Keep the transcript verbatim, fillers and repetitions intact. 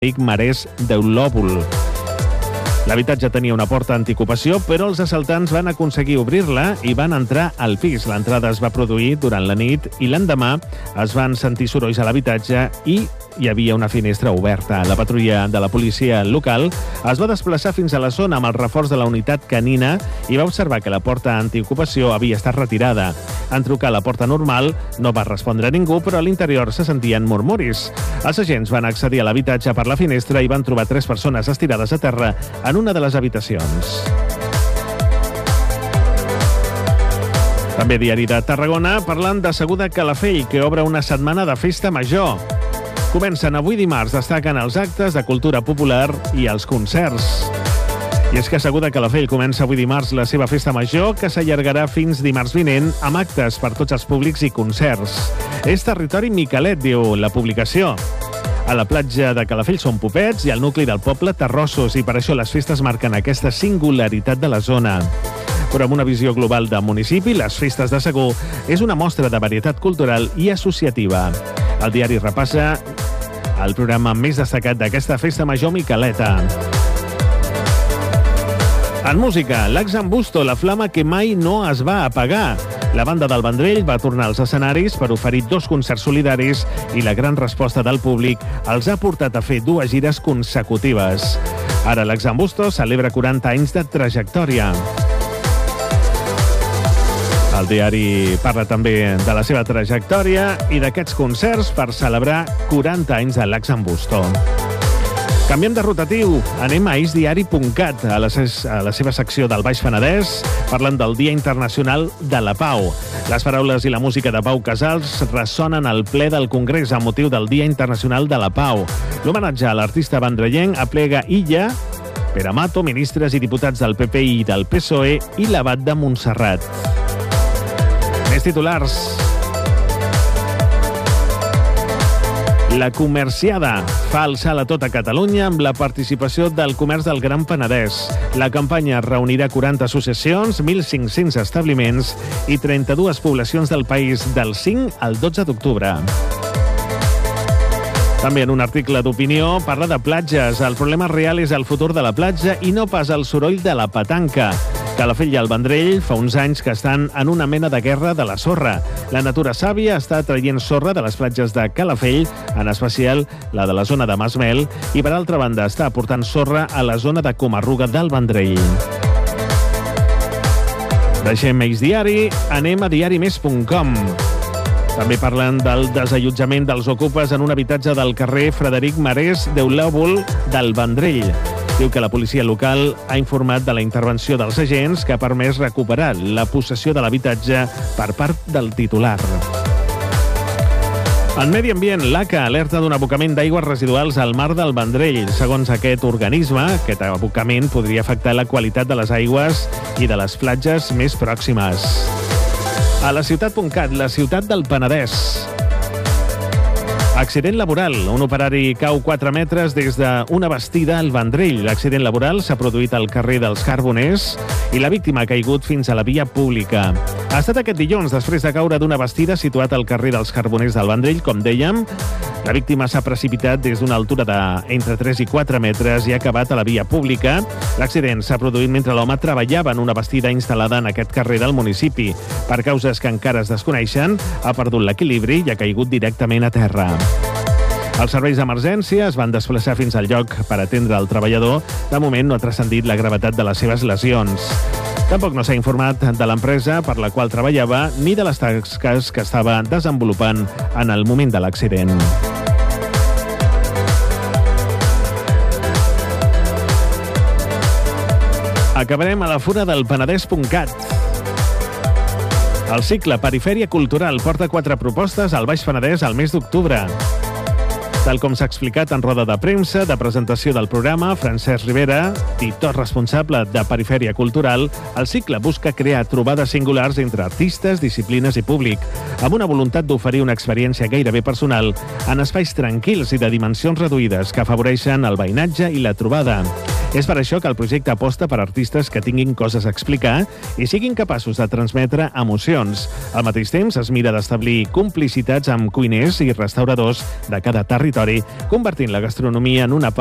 Frederic Marès d'Eulòbul. L'habitatge tenia una porta antiocupació, però els assaltants van aconseguir obrir-la i van entrar al pis. L'entrada es va produir durant la nit i l'endemà es van sentir sorolls a l'habitatge i hi havia una finestra oberta. La patrulla de la policia local es va desplaçar fins a la zona amb el reforç de la unitat canina i va observar que la porta antiocupació havia estat retirada. En trucar a la porta normal no va respondre ningú, però a l'interior se sentien murmuris. Els agents van accedir a l'habitatge per la finestra i van trobar tres persones estirades a terra en una de les habitacions. També Diari de Tarragona, parlant de Segur de Calafell, que obre una setmana de festa major. Comencen avui dimarts, destaquen els actes de cultura popular i els concerts. I és que Segur de Calafell comença avui dimarts la seva festa major, que s'allargarà fins dimarts vinent, amb actes per tots els públics i concerts. És territori Miquelet, diu la publicació. A la platja de Calafell són popets i al nucli del poble terrossos, i per això les festes marquen aquesta singularitat de la zona. Però amb una visió global del municipi, les festes de Segur és una mostra de varietat cultural i associativa. El diari repassa el programa més destacat d'aquesta festa major miqueleta. En música, l'Axambusto, la flama que mai no es va apagar. La banda del Vendrell va tornar als escenaris per oferir dos concerts solidaris i la gran resposta del públic els ha portat a fer dues gires consecutives. Ara l'Axambusto celebra quaranta anys de trajectòria. El diari parla també de la seva trajectòria i d'aquests concerts per celebrar quaranta anys de l'Axambusto. Canviem de rotatiu, anem a isdiari punt cat, a la, a la seva secció del Baix Penedès, parlant del Dia Internacional de la Pau. Les paraules i la música de Pau Casals ressonen al ple del Congrés amb motiu del Dia Internacional de la Pau. L'homenatge a l'artista vendrellenc aplega Illa, Pere Mato, ministres i diputats del P P i del P S O E i l'Abat de Montserrat. Més titulars. La Comerciada fa el salt a tota Catalunya amb la participació del comerç del Gran Penedès. La campanya reunirà quaranta associacions, mil cinc-cents establiments i trenta-dues poblacions del país del cinc al dotze d'octubre. També en un article d'opinió parla de platges. El problema real és el futur de la platja i no pas el soroll de la petanca. Calafell i el Vendrell fa uns anys que estan en una mena de guerra de la sorra. La natura sàvia està traient sorra de les platges de Calafell, en especial la de la zona de Masmel, i per altra banda està aportant sorra a la zona de Comarruga del Vendrell. DeixemEix Diari, anem a diari més punt com. També parlen del desallotjament dels ocupes en un habitatge del carrer Frederic Marès d'Eulòbul del Vendrell. Diu que la policia local ha informat de la intervenció dels agents que ha permès recuperar la possessió de l'habitatge per part del titular. En Medi Ambient, l'A C A alerta d'un abocament d'aigües residuals al mar del Vendrell. Segons aquest organisme, aquest abocament podria afectar la qualitat de les aigües i de les platges més pròximes. A la ciutat punt cat, la ciutat del Penedès. Accident laboral. Un operari cau quatre metres des d'una bastida al Vendrell. L'accident laboral s'ha produït al carrer dels Carboners i la víctima ha caigut fins a la via pública. Ha estat aquest dilluns, després de caure d'una bastida situat al carrer dels Carboners del Vendrell, com dèiem. La víctima s'ha precipitat des d'una altura d'entre tres i quatre metres i ha acabat a la via pública. L'accident s'ha produït mentre l'home treballava en una bastida instal·lada en aquest carrer del municipi. Per causes que encara es desconeixen, ha perdut l'equilibri i ha caigut directament a terra. Els serveis d'emergència es van desplaçar fins al lloc per atendre el treballador. De moment no ha transcendit la gravetat de les seves lesions. Tampoc no s'ha informat de l'empresa per la qual treballava ni de les tasques que estava desenvolupant en el moment de l'accident. Acabarem a la fura del Penedès punt cat. El cicle Perifèria Cultural porta quatre propostes al Baix Penedès al mes d'octubre. Tal com s'ha explicat en roda de premsa de presentació del programa, Francesc Rivera, director responsable de Perifèria Cultural, el cicle busca crear trobades singulars entre artistes, disciplines i públic, amb una voluntat d'oferir una experiència gairebé personal en espais tranquils i de dimensions reduïdes que afavoreixen el veïnatge i la trobada. És per això que el projecte aposta per artistes que tinguin coses a explicar i siguin capaços de transmetre emocions. Al mateix temps, es mira d'establir complicitats amb cuiners i restauradors de cada territori, convertint la gastronomia en una part